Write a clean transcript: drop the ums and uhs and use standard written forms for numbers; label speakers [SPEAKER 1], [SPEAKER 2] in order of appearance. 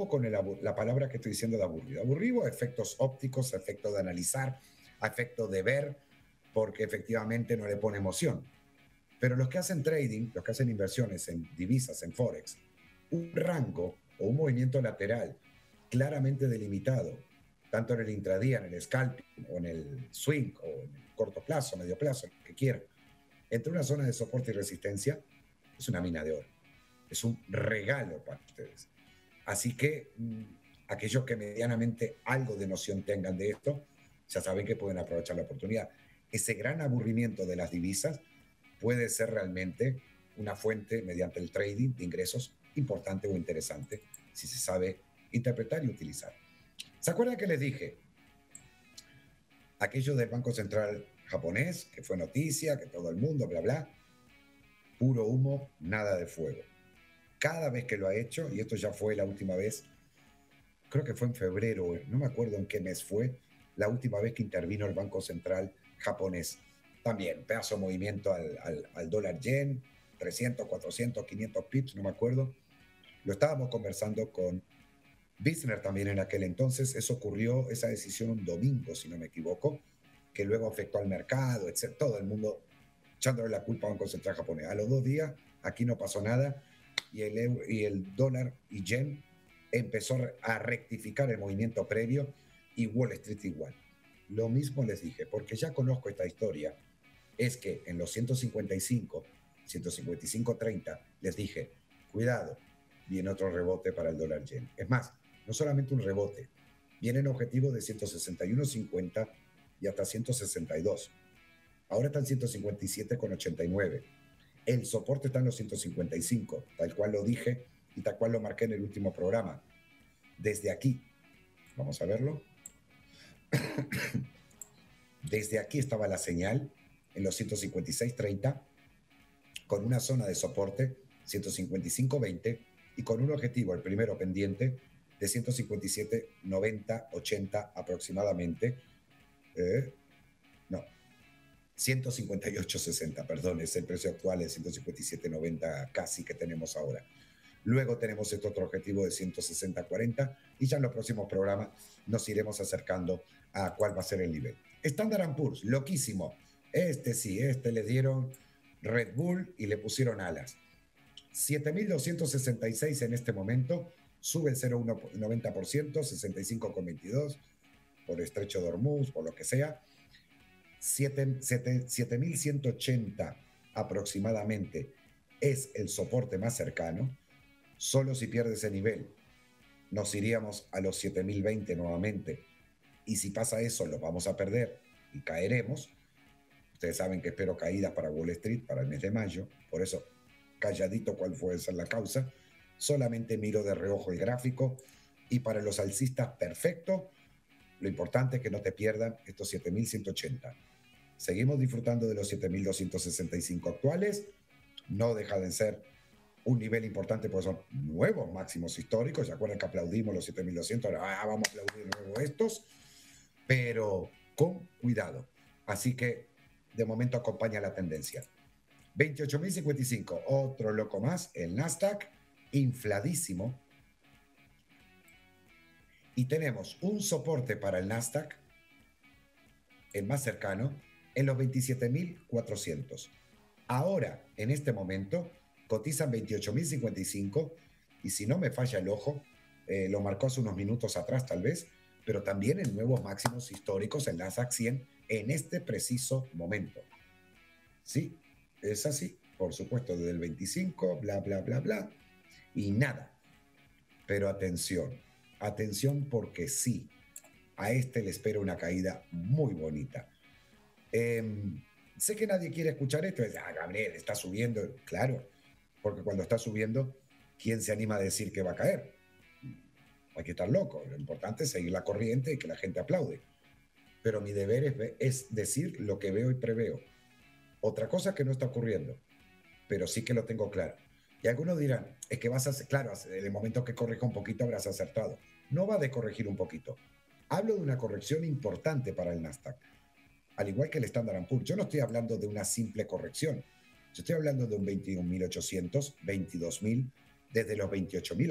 [SPEAKER 1] ojo con la palabra que estoy diciendo de aburrido. Aburrido a efectos ópticos, a efecto de analizar, a efecto de ver, porque efectivamente no le pone emoción. Pero los que hacen trading, los que hacen inversiones en divisas, en Forex, un rango o un movimiento lateral claramente delimitado, tanto en el intradía, en el scalping, o en el swing, o en el corto plazo, medio plazo, lo que quieran, entre una zona de soporte y resistencia, es una mina de oro. Es un regalo para ustedes. Así que aquellos que medianamente algo de noción tengan de esto, ya saben que pueden aprovechar la oportunidad. Ese gran aburrimiento de las divisas puede ser realmente una fuente mediante el trading de ingresos importante o interesante si se sabe interpretar y utilizar. ¿Se acuerdan que les dije aquello del Banco Central japonés, que fue noticia, que todo el mundo, bla, bla? Puro humo, nada de fuego. Cada vez que lo ha hecho, y esto ya fue la última vez, creo que fue en febrero, no me acuerdo en qué mes fue, la última vez que intervino el Banco Central japonés. También, pedazo de movimiento al dólar yen, 300, 400, 500 pips, no me acuerdo. Lo estábamos conversando con Wisner también en aquel entonces. Eso ocurrió, esa decisión un domingo, si no me equivoco, que luego afectó al mercado, etc. Todo el mundo echándole la culpa al Banco Central japonés. A los 2 días, aquí no pasó nada y el dólar y yen empezó a rectificar el movimiento previo y Wall Street igual. Lo mismo les dije, porque ya conozco esta historia, es que en los 155, 155.30, les dije, cuidado, viene otro rebote para el dólar yen. Es más, no solamente un rebote, vienen objetivos de 161.50 y hasta 162. Ahora están 157,89. El soporte está en los 155, tal cual lo dije y tal cual lo marqué en el último programa. Desde aquí, vamos a verlo. Desde aquí estaba la señal en los 156.30 con una zona de soporte 155.20 y con un objetivo, el primero pendiente, de 157.90, 80 aproximadamente. No, 158.60, perdón, es el precio actual de 157.90 casi que tenemos ahora. Luego tenemos este otro objetivo de 160.40 y ya en los próximos programas nos iremos acercando a cuál va a ser el nivel. Standard & Poor's, loquísimo. Sí, le dieron Red Bull y le pusieron alas. 7.266 en este momento, sube el 0,90%, 65,22 por estrecho de Hormuz, por lo que sea. 7.180 aproximadamente es el soporte más cercano. Solo si pierde ese nivel nos iríamos a los 7.020 nuevamente, y si pasa eso los vamos a perder y caeremos. Ustedes saben que espero caídas para Wall Street para el mes de mayo, por eso calladito cuál puede ser la causa, solamente miro de reojo el gráfico, y para los alcistas perfecto. Lo importante es que no te pierdan estos 7.180. Seguimos disfrutando de los 7.265 actuales, no deja de ser un nivel importante porque son nuevos máximos históricos. ¿Se acuerdan que aplaudimos los 7.200? Ahora vamos a aplaudir de nuevo estos, pero con cuidado. Así que de momento acompaña la tendencia. 28.055, otro loco más, el Nasdaq, infladísimo. Y tenemos un soporte para el Nasdaq, el más cercano, en los 27.400. Ahora, en este momento, cotizan 28.055 y si no me falla el ojo, lo marcó hace unos minutos atrás tal vez, pero también en nuevos máximos históricos en Nasdaq 100 en este preciso momento. Sí, es así, por supuesto, desde el 25, bla, bla, bla, bla, y nada. Pero atención, atención porque sí, a le espera una caída muy bonita. Sé que nadie quiere escuchar esto, es, Gabriel, está subiendo. Claro, porque cuando está subiendo, ¿quién se anima a decir que va a caer? Hay que estar loco, lo importante es seguir la corriente y que la gente aplaude. Pero mi deber es decir lo que veo y preveo. Otra cosa que no está ocurriendo, pero sí que lo tengo claro. Y algunos dirán, es que vas a, claro, en el momento que corrija un poquito habrás acertado. No va de corregir un poquito. Hablo de una corrección importante para el Nasdaq, al igual que el Standard & Poor's. Yo no estoy hablando de una simple corrección. Yo estoy hablando de un 21.800, 22.000, desde los 28.000